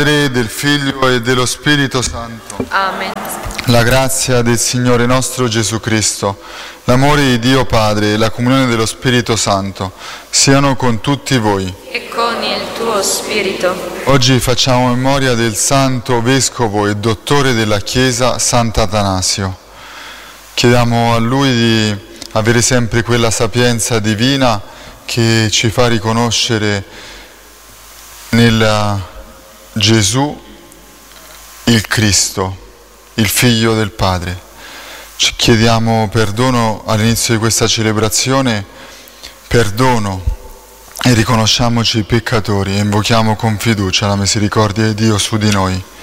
Del Figlio e dello Spirito Santo. Amen. La grazia del Signore nostro Gesù Cristo, l'amore di Dio Padre e la comunione dello Spirito Santo siano con tutti voi. E con il tuo spirito. Oggi facciamo memoria del Santo Vescovo e Dottore della Chiesa Sant'Atanasio. Chiediamo a Lui di avere sempre quella sapienza divina che ci fa riconoscere nel Gesù il Cristo, il Figlio del Padre. Ci chiediamo perdono all'inizio di questa celebrazione, perdono, e riconosciamoci peccatori e invochiamo con fiducia la misericordia di Dio su di noi.